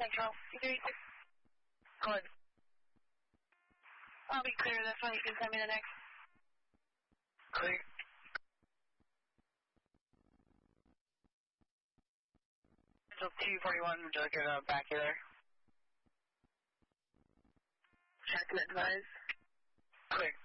Central. 236. Go ahead. I'll be clear this one. You can send me the next. Clear. Central 241, would you like it back here there? Check and advise. Clear.